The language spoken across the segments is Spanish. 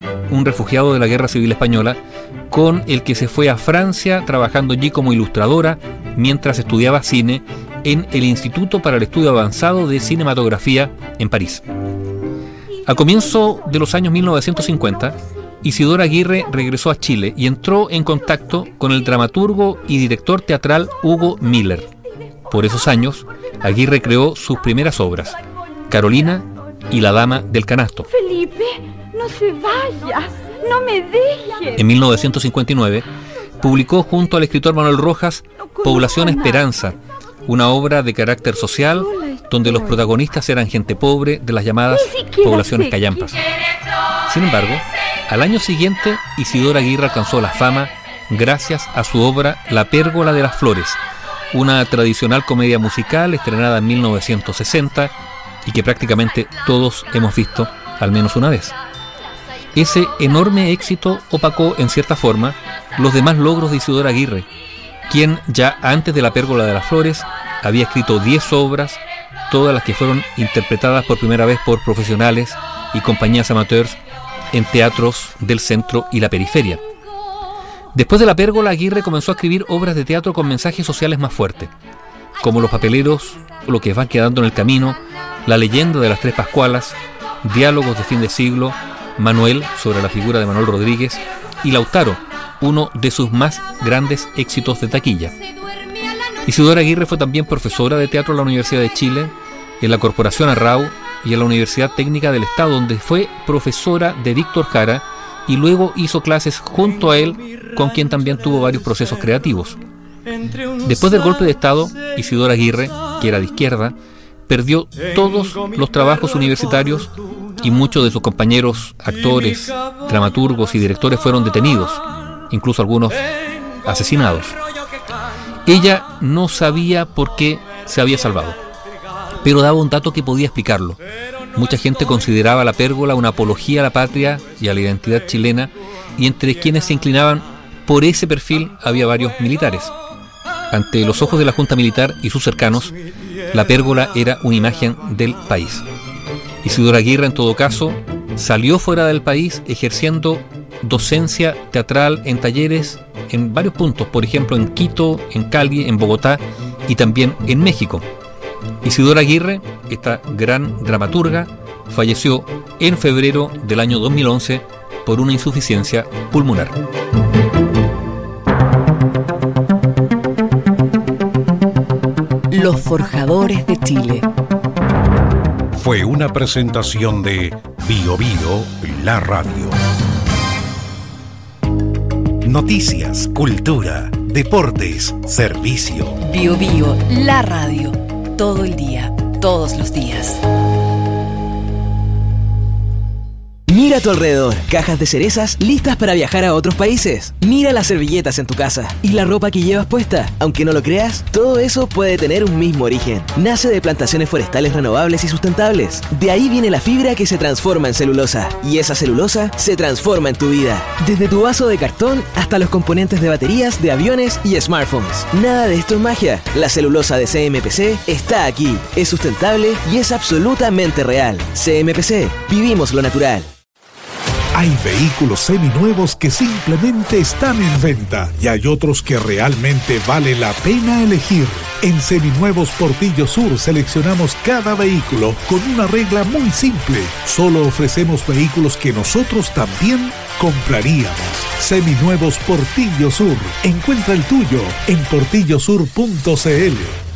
un refugiado de la Guerra Civil Española, con el que se fue a Francia trabajando allí como ilustradora mientras estudiaba cine en el Instituto para el Estudio Avanzado de Cinematografía en París. A comienzo de los años 1950, Isidora Aguirre regresó a Chile y entró en contacto con el dramaturgo y director teatral Hugo Miller. Por esos años, Aguirre creó sus primeras obras, Carolina y La Dama del Canasto. Felipe, no se vaya, no me dejes. En 1959, publicó junto al escritor Manuel Rojas Población Esperanza, una obra de carácter social donde los protagonistas eran gente pobre de las llamadas poblaciones callampas. Sin embargo, al año siguiente, Isidora Aguirre alcanzó la fama gracias a su obra La Pérgola de las Flores, una tradicional comedia musical estrenada en 1960 y que prácticamente todos hemos visto al menos una vez. Ese enorme éxito opacó en cierta forma los demás logros de Isidora Aguirre, quien ya antes de La Pérgola de las Flores había escrito 10 obras, todas las que fueron interpretadas por primera vez por profesionales y compañías amateurs en teatros del centro y la periferia. Después de La Pérgola, Aguirre comenzó a escribir obras de teatro con mensajes sociales más fuertes, como Los Papeleros, Lo que van quedando en el camino, La leyenda de las Tres Pascualas, Diálogos de fin de siglo, Manuel, sobre la figura de Manuel Rodríguez, y Lautaro, uno de sus más grandes éxitos de taquilla. Isidora Aguirre fue también profesora de teatro en la Universidad de Chile, en la Corporación Arrau y en la Universidad Técnica del Estado, donde fue profesora de Víctor Jara y luego hizo clases junto a él, con quien también tuvo varios procesos creativos. Después del golpe de Estado, Isidora Aguirre, que era de izquierda, perdió todos los trabajos universitarios y muchos de sus compañeros actores, dramaturgos y directores fueron detenidos, incluso algunos asesinados. Ella no sabía por qué se había salvado, pero daba un dato que podía explicarlo. Mucha gente consideraba La Pérgola una apología a la patria y a la identidad chilena, y entre quienes se inclinaban por ese perfil había varios militares. Ante los ojos de la Junta Militar y sus cercanos, La Pérgola era una imagen del país. Isidora Aguirre, en todo caso, salió fuera del país ejerciendo docencia teatral en talleres en varios puntos, por ejemplo en Quito, en Cali, en Bogotá y también en México. Isidora Aguirre, esta gran dramaturga, falleció en febrero del año 2011 por una insuficiencia pulmonar. Los Forjadores de Chile. Fue una presentación de Bio Bio, la radio. Noticias, cultura, deportes, servicio. Bio Bio, la radio. Todo el día, todos los días. Mira a tu alrededor, cajas de cerezas listas para viajar a otros países. Mira las servilletas en tu casa y la ropa que llevas puesta. Aunque no lo creas, todo eso puede tener un mismo origen. Nace de plantaciones forestales renovables y sustentables. De ahí viene la fibra que se transforma en celulosa. Y esa celulosa se transforma en tu vida. Desde tu vaso de cartón hasta los componentes de baterías de aviones y smartphones. Nada de esto es magia. La celulosa de CMPC está aquí. Es sustentable y es absolutamente real. CMPC, vivimos lo natural. Hay vehículos seminuevos que simplemente están en venta y hay otros que realmente vale la pena elegir. En Seminuevos Portillo Sur seleccionamos cada vehículo con una regla muy simple. Solo ofrecemos vehículos que nosotros también compraríamos. Seminuevos Portillo Sur. Encuentra el tuyo en portillosur.cl.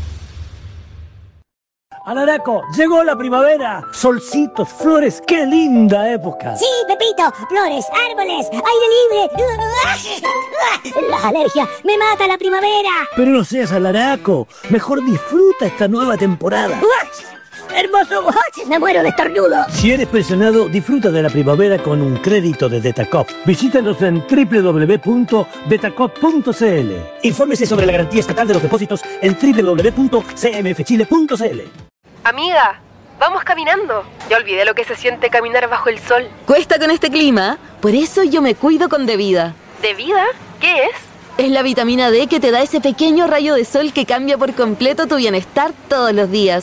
Alaraco, llegó la primavera. Solcitos, flores, qué linda época. Sí, Pepito, flores, árboles, aire libre. La alergia me mata la primavera. Pero no seas alaraco, mejor disfruta esta nueva temporada. ¡Hermoso! Me muero de estornudo. Si eres pensionado, disfruta de la primavera con un crédito de Betacop. Visítanos en www.betacop.cl. Infórmese sobre la garantía estatal de los depósitos en www.cmfchile.cl. Amiga, vamos caminando. Ya olvidé lo que se siente caminar bajo el sol. Cuesta con este clima, por eso yo me cuido con Devida. ¿Devida? ¿Qué es? Es la vitamina D que te da ese pequeño rayo de sol que cambia por completo tu bienestar todos los días.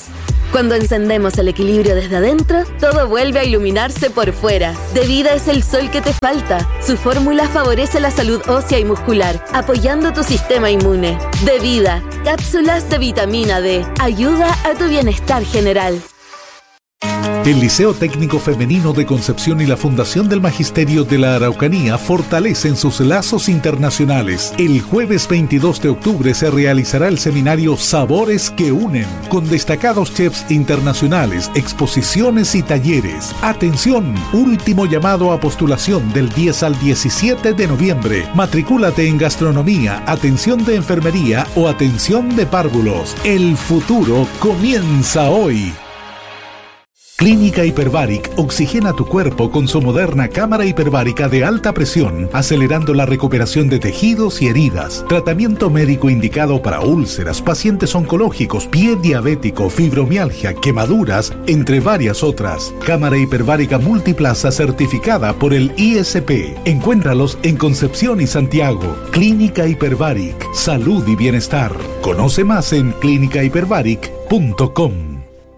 Cuando encendemos el equilibrio desde adentro, todo vuelve a iluminarse por fuera. DeVida es el sol que te falta. Su fórmula favorece la salud ósea y muscular, apoyando tu sistema inmune. DeVida, cápsulas de vitamina D. Ayuda a tu bienestar general. El Liceo Técnico Femenino de Concepción y la Fundación del Magisterio de la Araucanía fortalecen sus lazos internacionales. El jueves 22 de octubre se realizará el seminario Sabores que Unen, con destacados chefs internacionales, exposiciones y talleres. Atención, último llamado a postulación del 10 al 17 de noviembre. Matricúlate en gastronomía, atención de enfermería o atención de párvulos. El futuro comienza hoy. Clínica Hyperbaric oxigena tu cuerpo con su moderna cámara hiperbárica de alta presión, acelerando la recuperación de tejidos y heridas. Tratamiento médico indicado para úlceras, pacientes oncológicos, pie diabético, fibromialgia, quemaduras, entre varias otras. Cámara hiperbárica multiplaza certificada por el ISP. Encuéntralos en Concepción y Santiago. Clínica Hyperbaric, salud y bienestar. Conoce más en clinicahyperbaric.com.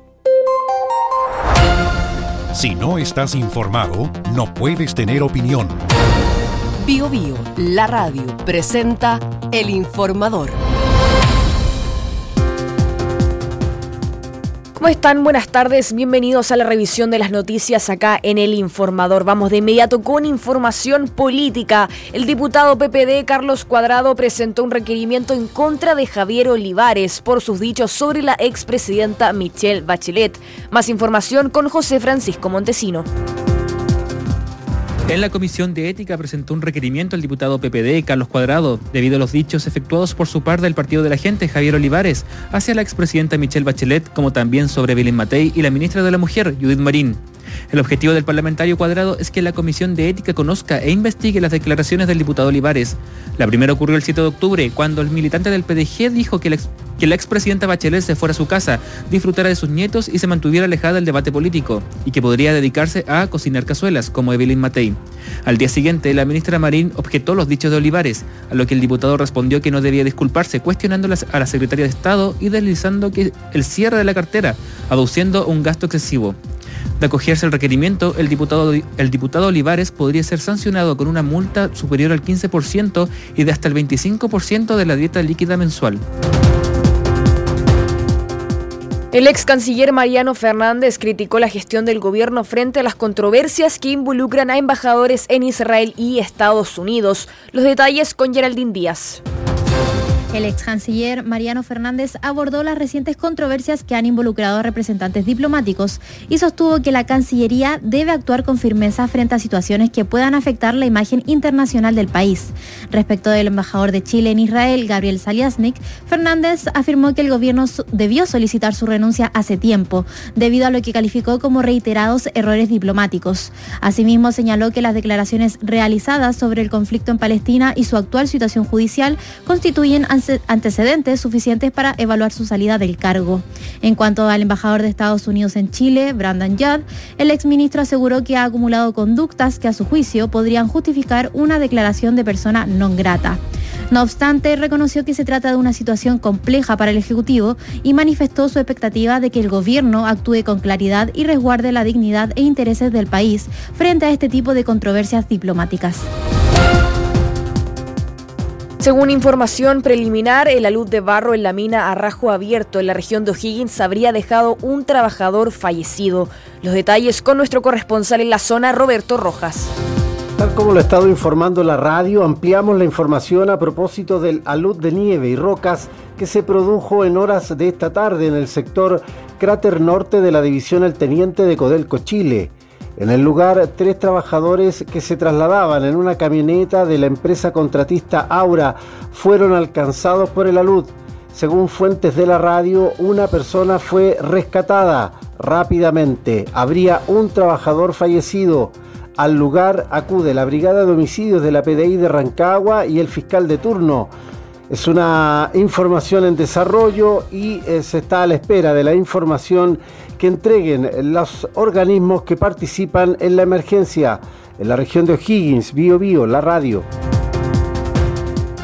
Si no estás informado, no puedes tener opinión. Bio Bio, la radio, presenta El Informador. ¿Cómo están? Buenas tardes, bienvenidos a la revisión de las noticias acá en El Informador. Vamos de inmediato con información política. El diputado PPD Carlos Cuadrado presentó un requerimiento en contra de Javier Olivares por sus dichos sobre la expresidenta Michelle Bachelet. Más información con José Francisco Montesino. En la Comisión de Ética presentó un requerimiento al diputado PPD, Carlos Cuadrado, debido a los dichos efectuados por su par del Partido de la Gente, Javier Olivares, hacia la expresidenta Michelle Bachelet, como también sobre Belén Matei y la ministra de la Mujer, Judith Marín. El objetivo del parlamentario Cuadrado es que la Comisión de Ética conozca e investigue las declaraciones del diputado Olivares. La primera ocurrió el 7 de octubre, cuando el militante del PDG dijo que la expresidenta Bachelet se fuera a su casa, disfrutara de sus nietos y se mantuviera alejada del debate político, y que podría dedicarse a cocinar cazuelas, como Evelyn Matei. Al día siguiente, la ministra Marín objetó los dichos de Olivares, a lo que el diputado respondió que no debía disculparse, cuestionándolas a la secretaria de Estado y deslizando que el cierre de la cartera, aduciendo un gasto excesivo. De acogerse el requerimiento, el diputado Olivares podría ser sancionado con una multa superior al 15% y de hasta el 25% de la dieta líquida mensual. El ex canciller Mariano Fernández criticó la gestión del gobierno frente a las controversias que involucran a embajadores en Israel y Estados Unidos. Los detalles con Geraldine Díaz. El ex canciller Mariano Fernández abordó las recientes controversias que han involucrado a representantes diplomáticos y sostuvo que la Cancillería debe actuar con firmeza frente a situaciones que puedan afectar la imagen internacional del país. Respecto del embajador de Chile en Israel, Gabriel Saliasnik, Fernández afirmó que el gobierno debió solicitar su renuncia hace tiempo, debido a lo que calificó como reiterados errores diplomáticos. Asimismo, señaló que las declaraciones realizadas sobre el conflicto en Palestina y su actual situación judicial constituyen antecedentes suficientes para evaluar su salida del cargo. En cuanto al embajador de Estados Unidos en Chile, Brandon Judd, el exministro aseguró que ha acumulado conductas que a su juicio podrían justificar una declaración de persona non grata. No obstante, reconoció que se trata de una situación compleja para el Ejecutivo y manifestó su expectativa de que el gobierno actúe con claridad y resguarde la dignidad e intereses del país frente a este tipo de controversias diplomáticas. Según información preliminar, el alud de barro en la mina Arrajo Abierto en la región de O'Higgins habría dejado un trabajador fallecido. Los detalles con nuestro corresponsal en la zona, Roberto Rojas. Tal como lo ha estado informando la radio, ampliamos la información a propósito del alud de nieve y rocas que se produjo en horas de esta tarde en el sector Cráter Norte de la división El Teniente de Codelco, Chile. En el lugar, 3 trabajadores que se trasladaban en una camioneta de la empresa contratista Aura fueron alcanzados por el alud. Según fuentes de la radio, una persona fue rescatada rápidamente. Habría un trabajador fallecido. Al lugar acude la Brigada de Homicidios de la PDI de Rancagua y el fiscal de turno. Es una información en desarrollo y se está a la espera de la información que entreguen los organismos que participan en la emergencia. En la región de O'Higgins, Bio Bio, la radio.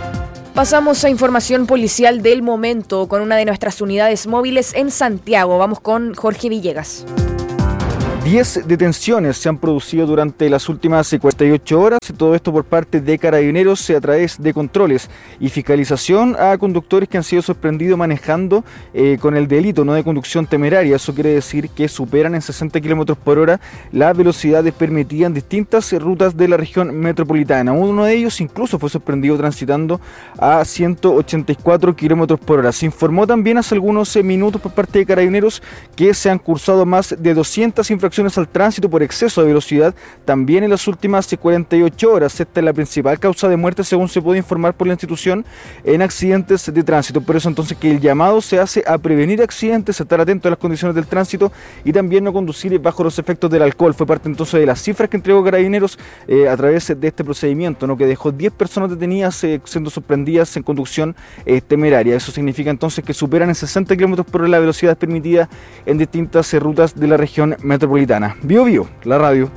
Pasamos a información policial del momento con una de nuestras unidades móviles en Santiago. Vamos con Jorge Villegas. 10 detenciones se han producido durante las últimas 48 horas, todo esto por parte de Carabineros a través de controles y fiscalización a conductores que han sido sorprendidos manejando con el delito no de conducción temeraria. Eso quiere decir que superan en 60 km por hora las velocidades permitidas en distintas rutas de la región metropolitana. Uno de ellos incluso fue sorprendido transitando a 184 km por hora. Se informó también hace algunos minutos por parte de Carabineros que se han cursado más de 200 infracciones al tránsito por exceso de velocidad también en las últimas 48 horas. Esta es la principal causa de muerte, según se puede informar por la institución, en accidentes de tránsito. Por eso entonces que el llamado se hace a prevenir accidentes, a estar atento a las condiciones del tránsito y también no conducir bajo los efectos del alcohol. Fue parte entonces de las cifras que entregó Carabineros a través de este procedimiento, ¿no? Que dejó 10 personas detenidas siendo sorprendidas en conducción temeraria. Eso significa entonces que superan en 60 km por hora la velocidad permitida en distintas rutas de la región metropolitana. Bio Bio, la radio.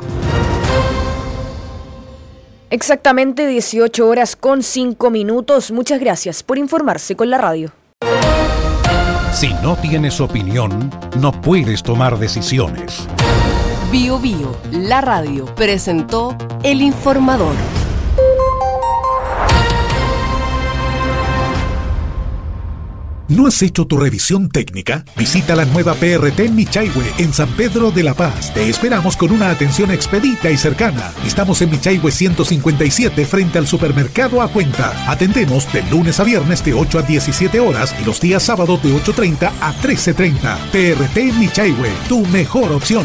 Exactamente 18 horas con 5 minutos. Muchas gracias por informarse con la radio. Si no tienes opinión, no puedes tomar decisiones. Bio Bio, la radio, presentó El Informador. ¿No has hecho tu revisión técnica? Visita la nueva PRT en Michaihue, en San Pedro de la Paz. Te esperamos con una atención expedita y cercana. Estamos en Michaihue 157 frente al supermercado A Cuenta. Atendemos de lunes a viernes de 8 a 17 horas y los días sábados de 8:30 a 13:30. PRT en Michaihue, tu mejor opción.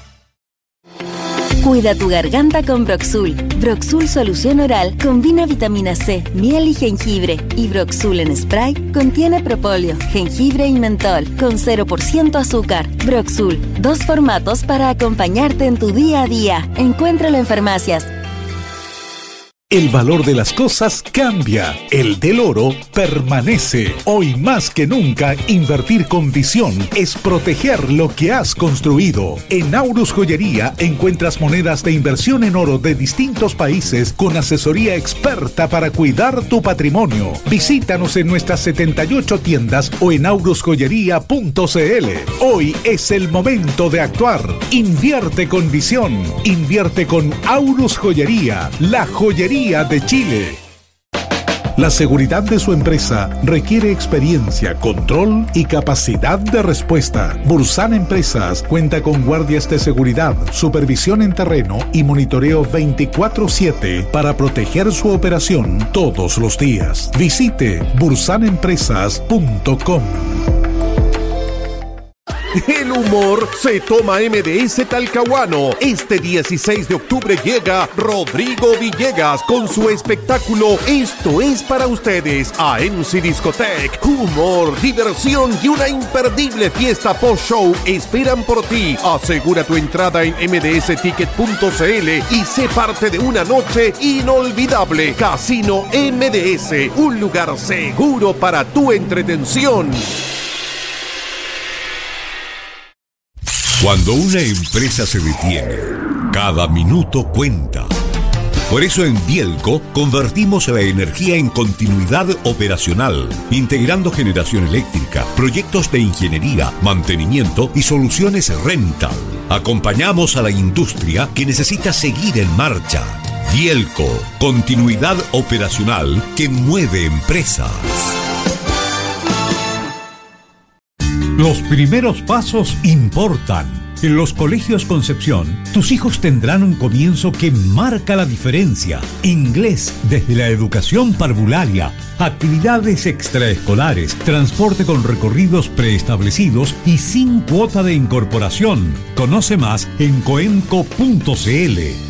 Cuida tu garganta con Broxul. Broxul Solución Oral combina vitamina C, miel y jengibre. Y Broxul en spray contiene propóleo, jengibre y mentol con 0% azúcar. Broxul, 2 formatos para acompañarte en tu día a día. Encuéntralo en farmacias. El valor de las cosas cambia. El del oro permanece. Hoy más que nunca, invertir con visión es proteger lo que has construido. En Aurus Joyería encuentras monedas de inversión en oro de distintos países con asesoría experta para cuidar tu patrimonio. Visítanos en nuestras 78 tiendas o en aurusjoyería.cl. Hoy es el momento de actuar. Invierte con visión. Invierte con Aurus Joyería, la joyería de Chile. La seguridad de su empresa requiere experiencia, control y capacidad de respuesta. Bursan Empresas cuenta con guardias de seguridad, supervisión en terreno y monitoreo 24/7 para proteger su operación todos los días. Visite bursanempresas.com. El humor se toma MDS Talcahuano. Este 16 de octubre llega Rodrigo Villegas con su espectáculo Esto es para ustedes a MC Discotech. Humor, diversión y una imperdible fiesta post-show esperan por ti. Asegura tu entrada en mdsticket.cl y sé parte de una noche inolvidable. Casino MDS, un lugar seguro para tu entretención. Cuando una empresa se detiene, cada minuto cuenta. Por eso en Bielco convertimos la energía en continuidad operacional, integrando generación eléctrica, proyectos de ingeniería, mantenimiento y soluciones rental. Acompañamos a la industria que necesita seguir en marcha. Bielco, continuidad operacional que mueve empresas. Los primeros pasos importan. En los colegios Concepción, tus hijos tendrán un comienzo que marca la diferencia. Inglés desde la educación parvularia, actividades extraescolares, transporte con recorridos preestablecidos y sin cuota de incorporación. Conoce más en coenco.cl.